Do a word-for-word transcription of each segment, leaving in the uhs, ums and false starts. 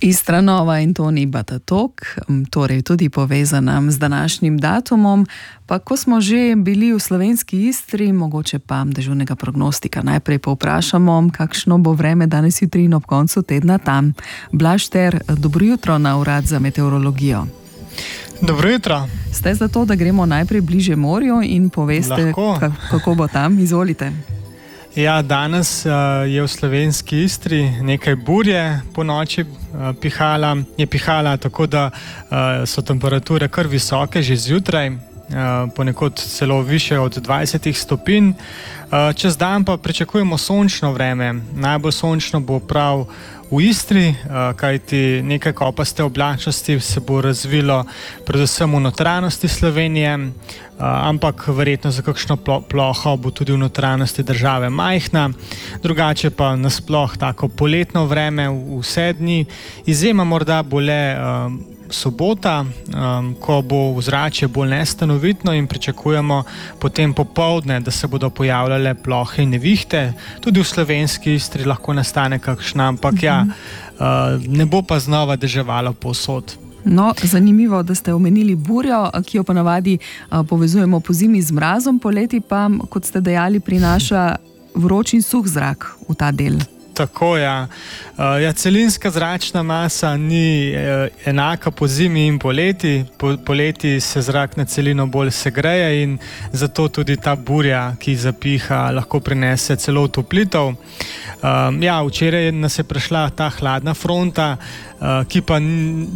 Istra Nova in Toni Batatok, torej tudi povezana z današnjim datumom. Pa ko smo že bili v slovenski Istri, mogoče pa dežurnega prognostika najprej povprašamo, kakšno bo vreme danes jutri in ob koncu tedna tam. Blaž Ter, dobro jutro na Urad za meteorologijo. Dobro jutro. Ste za to, da gremo najprej bliže morju in poveste, kako bo tam? Izvolite. Ja, danes uh, je v slovenski Istri nekaj burje po noči uh, pihala. Je pihala tako, da uh, so temperature kar visoke že zjutraj, uh, ponekod celo više od dvajset stopinj. Uh, čez dan pa pričakujemo sončno vreme. Najbolj sončno bo prav v Istri, uh, kajti nekaj kopaste oblačnosti se bo razvilo predvsem v notranjosti Slovenije, uh, ampak verjetno za kakšno plo ploho bo tudi v notranjosti države majhna. Drugače pa nasploh tako poletno vreme vse dni. Izjema morda bo le uh, sobota, um, ko bo ozračje bolj nestanovitno in pričakujemo potem popoldne, da se bodo pojavljale plohe in nevihte. Tudi v slovenski Istri lahko nastane kakšna, ampak mm -hmm. ja, uh, ne bo pa znova deževalo povsod. No, zanimivo, da ste omenili burjo, ki jo ponavadi uh, povezujemo po zimi z mrazom, poleti pa, kot ste dejali, prinaša vroč in suh zrak v ta del. Tako, ja. Uh, ja, celinska zračna masa ni uh, enaka po zimi in poleti. Po, poleti se zrak na celino bolj segreje in zato tudi ta burja, ki zapiha, lahko prinese celo utoplitev. Uh, ja, včeraj nas je prišla ta hladna fronta, uh, ki pa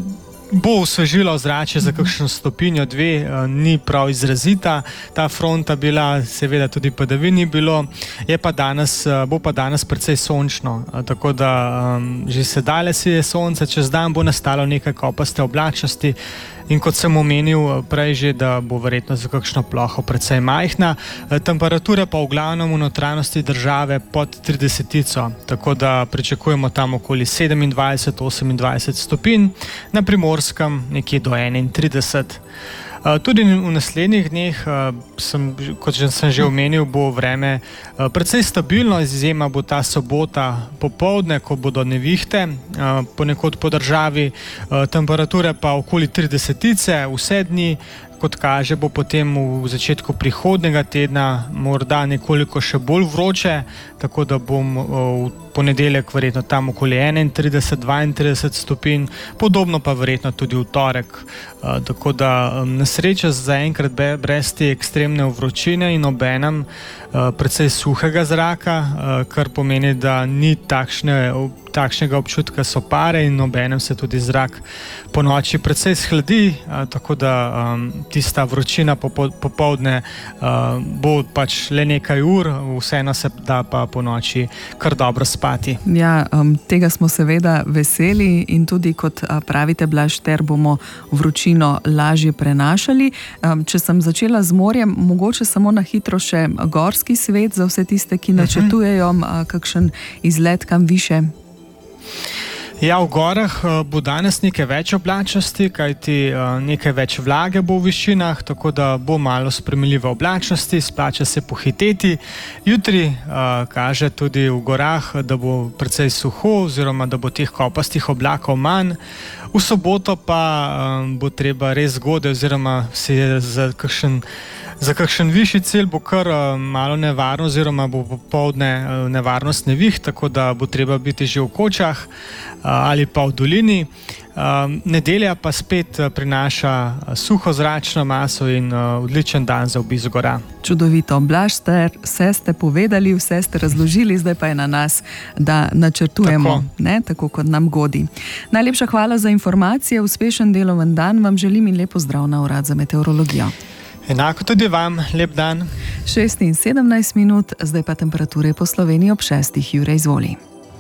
bo osvežila ozračje za kakšno stopinjo, dve, ni prav izrazita. Ta fronta bila, seveda tudi padavin ni bilo, je pa danes, bo pa danes precej sončno, tako da um, že sedaj se je sonce, čez dan bo nastalo nekaj kopaste oblačnosti. In kot sem omenil prej že, da bo verjetno za kakšno ploho precej majhna. Temperature pa v glavnem v notranjosti države pod tridesetico, tako da pričakujemo tam okoli sedemindvajset do osemindvajset stopinj, na Primorskem nekje do enaintrideset. Tudi v naslednjih dneh, sem, kot sem že omenil, bo vreme precej stabilno. Izjema bo ta sobota popoldne, ko bodo nevihte ponekod po državi, temperature pa okoli tridesetice vse dni. Kot kaže, bo potem v začetku prihodnega tedna morda nekoliko še bolj vroče, tako da bom v ponedeljek verjetno tam okoli enaintrideset do dvaintrideset stopinj, podobno pa verjetno tudi v torek. Tako da na srečo zaenkrat brez te ekstremne vročine in obenem precej suhega zraka, kar pomeni, da ni takšne, takšnega občutka sopare in obenem se tudi zrak po noči precej shladi, tako da tista vročina popoldne bo pač le nekaj ur, vseeno se da pa po noči kar dobro spati. Ja, um, tega smo seveda veseli in tudi, kot pravite, Blaž Ter, bomo vročino lažje prenašali. Um, če sem začela z morjem, mogoče samo na hitro še gorski svet za vse tiste, ki načrtujejo uh, kakšen izlet kam više. Ja, v gorah bo danes nekaj več oblačnosti, kajti nekaj več vlage bo v višinah, tako da bo malo sprejemljive oblačnosti, splača se pohiteti. Jutri uh, kaže tudi v gorah, da bo precej suho oziroma da bo teh kopastih oblakov manj. V soboto pa um, bo treba res zgodaj oziroma se je za kakšen Za kakšen višji cilj bo kar uh, malo nevarno oziroma bo popoldne uh, nevarnost nevih, tako da bo treba biti že v kočah uh, ali pa v dolini. Uh, nedelja pa spet uh, prinaša uh, suho zračno maso in uh, odličen dan za obisk gora. Čudovito. Blaž Ter, vse ste povedali, vse ste razložili, zdaj pa je na nas, da načrtujemo, tako, ne, tako kot nam godi. Najlepša hvala za informacije, uspešen deloven dan vam želim in lepo zdrav na Urad za meteorologijo. Enako tudi vam, lep dan. šest in sedemnajst minut, zdaj pa temperature po Sloveniji ob šestih. Jure, izvoli.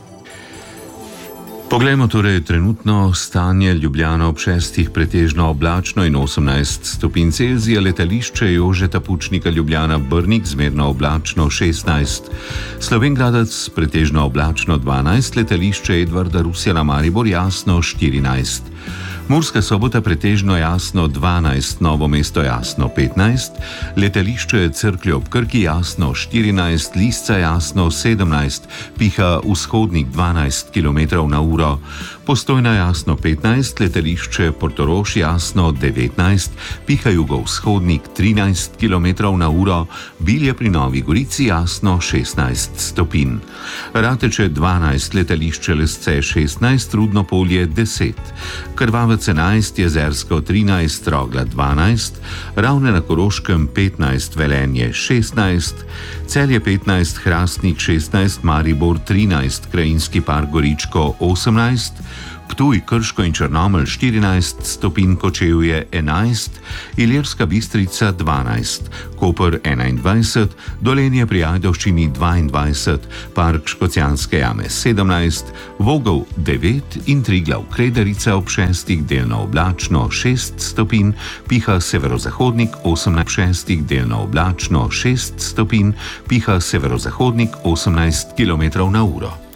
Poglejmo torej trenutno stanje. Ljubljana ob šestih pretežno oblačno in osemnajst stopinj Celzija, letališče Jožeta Pučnika Ljubljana Brnik zmerno oblačno šestnajst, Slovenj Gradec pretežno oblačno dvanajst, letališče Edvarda Rusjana Maribor jasno štirinajst. Murska Sobota pretežno jasno dvanajst, Novo mesto jasno petnajst, letališče Cerklje ob Krki jasno štirinajst, Lisca jasno sedemnajst, piha vzhodnik dvanajst kilometrov na uro, Postojna jasno petnajst, letališče Portorož jasno devetnajst, piha jugovzhodnik trinajst kilometrov na uro, Bilje pri Novi Gorici jasno šestnajst stopinj. Rateče dvanajst, letališče Lesce šestnajst, Rudno Polje deset, Krvavec enajst, Jezersko trinajst, Rogla dvanajst, Ravne na Koroškem petnajst, Velenje šestnajst, Celje petnajst, Hrastnik šestnajst, Maribor trinajst, Krajinski park Goričko osemnajst, Ptuj, Krško in Črnomelj štirinajst stopinj, Kočevje enajst, Ilirska Bistrica dvanajst, Koper enaindvajset, Dolenje pri Ajdovščini dvaindvajset, Park Škocjanske jame sedemnajst, Vogel devet in Triglav Kredarica ob šestih, delno oblačno šest stopinj, piha severozahodnik osemnajst, šestih delno oblačno šest stopinj, piha severozahodnik osemnajst kilometrov na uro.